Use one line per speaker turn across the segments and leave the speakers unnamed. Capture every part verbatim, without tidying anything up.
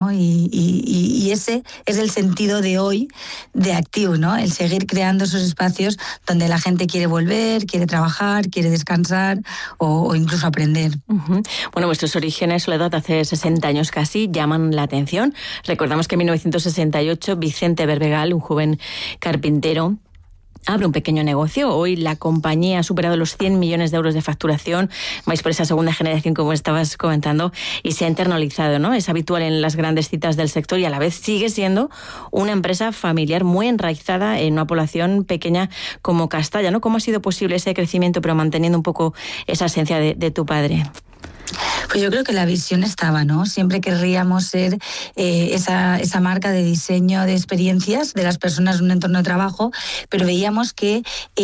¿no? Y, y, y ese es el sentido de hoy de Actiu, ¿no? El seguir creando esos espacios donde la gente quiere volver, quiere trabajar, quiere descansar o, o incluso aprender.
Uh-huh. Bueno, vuestros orígenes, Soledad, hace sesenta años casi, llaman la atención. Recordamos que en mil novecientos sesenta y ocho Vicente Berbegal, un joven carpintero, abre un pequeño negocio. Hoy la compañía ha superado los cien millones de euros de facturación. Vais por esa segunda generación, como estabas comentando, y se ha internalizado, ¿no? Es habitual en las grandes citas del sector y a la vez sigue siendo una empresa familiar muy enraizada en una población pequeña como Castalla, ¿no? ¿Cómo ha sido posible ese crecimiento, pero manteniendo un poco esa esencia de, de tu padre?
Pues yo creo que la visión estaba, ¿no? Siempre querríamos ser eh, esa, esa marca de diseño de experiencias de las personas en un entorno de trabajo, pero veíamos que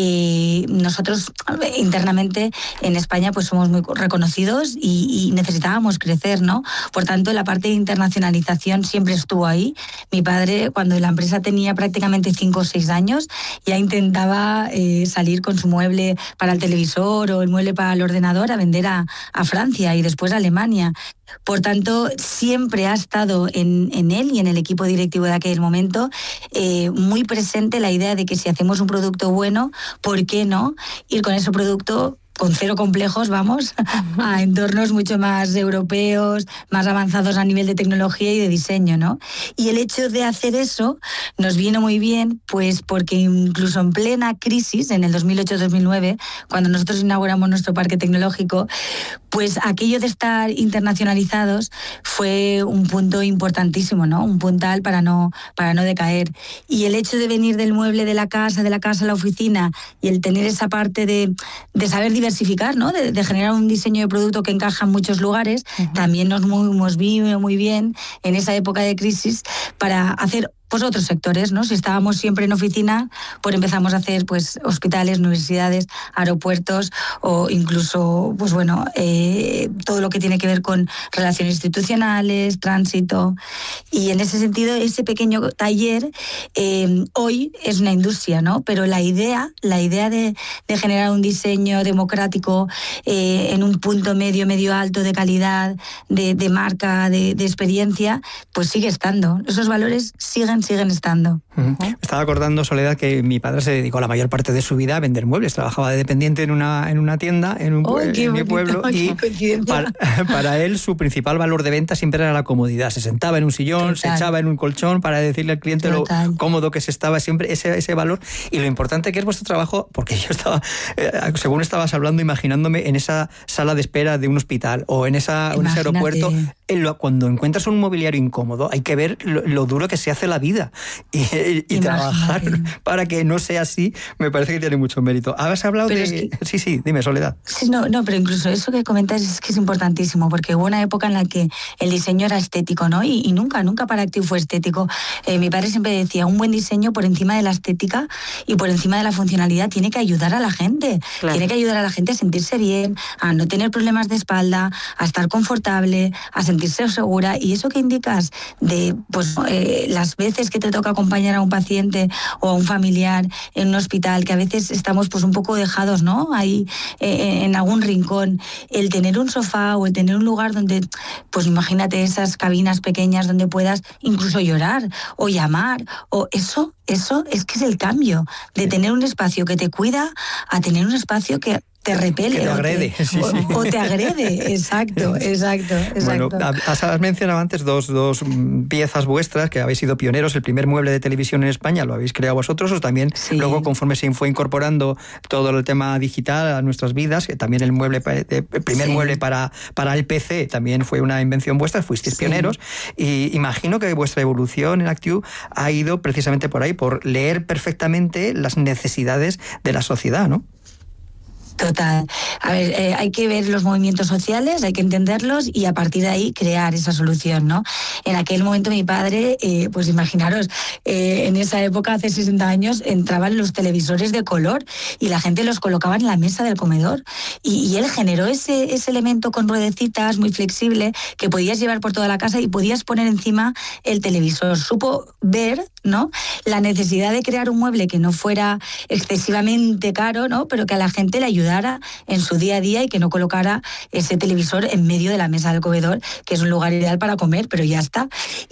eh, nosotros internamente en España pues somos muy reconocidos y, y necesitábamos crecer, ¿no? Por tanto, la parte de internacionalización siempre estuvo ahí. Mi padre, cuando la empresa tenía prácticamente cinco o seis años, ya intentaba eh, salir con su mueble para el televisor o el mueble para el ordenador a vender a, a Francia y después a Alemania. Por tanto, siempre ha estado en, en él y en el equipo directivo de aquel momento eh, muy presente la idea de que si hacemos un producto bueno, ¿por qué no ir con ese producto con cero complejos, vamos, a entornos mucho más europeos, más avanzados a nivel de tecnología y de diseño, ¿no? Y el hecho de hacer eso nos vino muy bien, pues porque incluso en plena crisis, en el dos mil ocho dos mil nueve, cuando nosotros inauguramos nuestro parque tecnológico, pues aquello de estar internacionalizados fue un punto importantísimo, ¿no? Un puntal para no, para no decaer. Y el hecho de venir del mueble de la casa, de la casa a la oficina, y el tener esa parte de, de saber diversificar, ¿no? De, de generar un diseño de producto que encaja en muchos lugares, uh-huh. También nos movimos muy bien en esa época de crisis para hacer pues otros sectores, ¿no? Si estábamos siempre en oficina, pues empezamos a hacer pues hospitales, universidades, aeropuertos o incluso, pues bueno, eh, todo lo que tiene que ver con relaciones institucionales, tránsito. Y en ese sentido, ese pequeño taller eh, hoy es una industria, ¿no? Pero la idea, la idea de, de generar un diseño democrático eh, en un punto medio, medio alto de calidad, de, de marca, de, de experiencia, pues sigue estando. Esos valores siguen siguen estando.
Uh-huh. Me estaba acordando, Soledad, que mi padre se dedicó la mayor parte de su vida a vender muebles. Trabajaba de dependiente en una, en una tienda en, un, oh, en mi bonito, pueblo y para, para él su principal valor de venta siempre era la comodidad. Se sentaba en un sillón, Total. se echaba en un colchón para decirle al cliente Total. lo cómodo que se estaba, siempre ese, ese valor y lo importante que es vuestro trabajo, porque yo estaba, eh, según estabas hablando, imaginándome en esa sala de espera de un hospital o en, esa, en ese aeropuerto, en lo, cuando encuentras un mobiliario incómodo hay que ver lo, lo duro que se hace la vida y, y, y trabajar para que no sea así, me parece que tiene mucho mérito. Has hablado pero de... Es que... Sí, sí, dime, Soledad.
Sí, no, no, pero incluso eso que comentas es que es importantísimo, porque hubo una época en la que el diseño era estético, ¿no? Y, y nunca, nunca para Actiu fue estético. Eh, mi padre siempre decía, un buen diseño por encima de la estética y por encima de la funcionalidad tiene que ayudar a la gente. Claro. Tiene que ayudar a la gente a sentirse bien, a no tener problemas de espalda, a estar confortable, a sentirse segura. Y eso que indicas de pues eh, las veces que te toca acompañar a un paciente o a un familiar en un hospital, que a veces estamos pues un poco dejados, ¿no? Ahí eh, en algún rincón, el tener un sofá o el tener un lugar donde, pues imagínate esas cabinas pequeñas donde puedas incluso llorar o llamar, o eso, eso es que es el cambio de tener un espacio que te cuida a tener un espacio que te repele.
Que te agrede.
O te,
sí,
o,
sí.
o te agrede, exacto, exacto, exacto.
Bueno, has mencionado antes dos, dos piezas vuestras que habéis sido pioneros. El primer mueble de televisión en España lo habéis creado vosotros, o también sí. Luego conforme se fue incorporando todo el tema digital a nuestras vidas, que también el mueble, el primer sí. mueble para, para el P C también fue una invención vuestra, fuisteis sí. pioneros, y imagino que vuestra evolución en Actiu ha ido precisamente por ahí, por leer perfectamente las necesidades de la sociedad, ¿no?
Total. A ver, eh, hay que ver los movimientos sociales, hay que entenderlos y a partir de ahí crear esa solución, ¿no? En aquel momento mi padre, eh, pues imaginaros, eh, en esa época, hace sesenta años, entraban los televisores de color y la gente los colocaba en la mesa del comedor. Y, y él generó ese, ese elemento con ruedecitas muy flexible que podías llevar por toda la casa y podías poner encima el televisor. Supo ver, ¿no?, la necesidad de crear un mueble que no fuera excesivamente caro, ¿no?, pero que a la gente le ayudara en su día a día y que no colocara ese televisor en medio de la mesa del comedor, que es un lugar ideal para comer, pero ya está.